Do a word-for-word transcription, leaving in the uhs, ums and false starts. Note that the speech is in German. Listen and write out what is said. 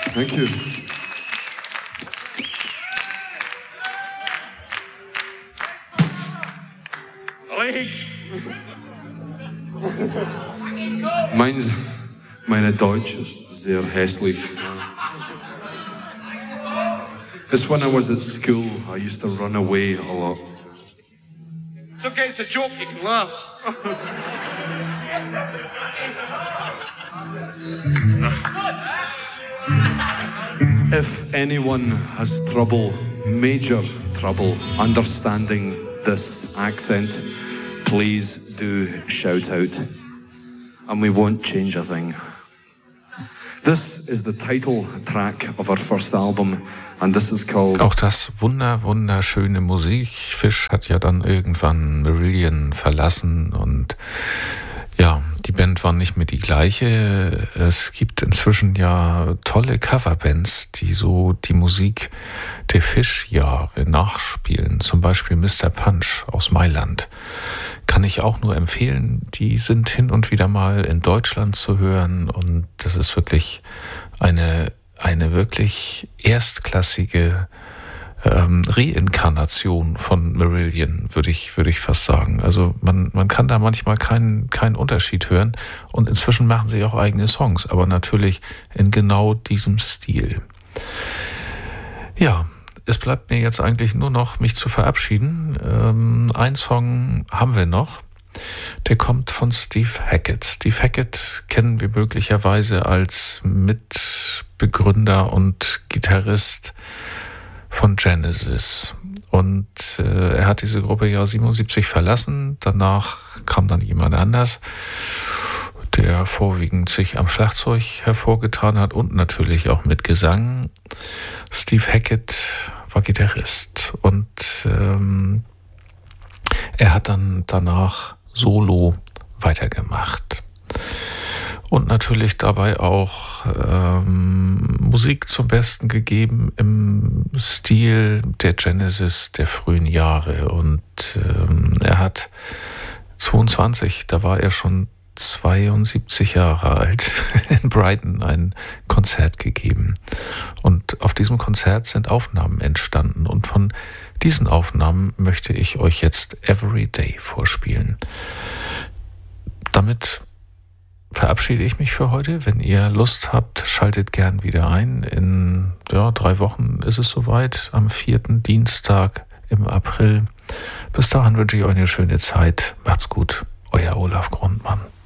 Thank you. Mein, meine Deutsch ist sehr hässlich. It's when I was at school, I used to run away a lot. It's okay, it's a joke, you can laugh. If anyone has trouble, major trouble, understanding this accent, please do shout out, and we won't change a thing. This is the title track of our first album, and this is called... Auch das wunder, wunderschöne Musik. Fish hat ja dann irgendwann Marillion verlassen und ja, die Band war nicht mehr die gleiche. Es gibt inzwischen ja tolle Coverbands, die so die Musik der Fish-Jahre nachspielen. Zum Beispiel Mister Punch aus Mailand. Kann ich auch nur empfehlen. Die sind hin und wieder mal in Deutschland zu hören und das ist wirklich eine, eine wirklich erstklassige Ähm, Reinkarnation von Marillion, würde ich, würde ich fast sagen. Also man, man kann da manchmal keinen, keinen Unterschied hören und inzwischen machen sie auch eigene Songs, aber natürlich in genau diesem Stil. Ja, es bleibt mir jetzt eigentlich nur noch, mich zu verabschieden. Ähm, ein Song haben wir noch. Der kommt von Steve Hackett. Steve Hackett kennen wir möglicherweise als Mitbegründer und Gitarrist von Genesis. Und äh, er hat diese Gruppe ja siebenundsiebzig verlassen. Danach kam dann jemand anders, der vorwiegend sich am Schlagzeug hervorgetan hat und natürlich auch mit Gesang. Steve Hackett war Gitarrist und ähm, er hat dann danach solo weitergemacht. Und natürlich dabei auch ähm, Musik zum Besten gegeben im Stil der Genesis der frühen Jahre. Und ähm, er hat zweiundzwanzig, da war er schon zweiundsiebzig Jahre alt, in Brighton ein Konzert gegeben. Und auf diesem Konzert sind Aufnahmen entstanden. Und von diesen Aufnahmen möchte ich euch jetzt Every Day vorspielen. Damit verabschiede ich mich für heute. Wenn ihr Lust habt, schaltet gern wieder ein. In ja, drei Wochen ist es soweit, am vierten Dienstag im April. Bis dahin wünsche ich euch eine schöne Zeit. Macht's gut. Euer Olaf Grundmann.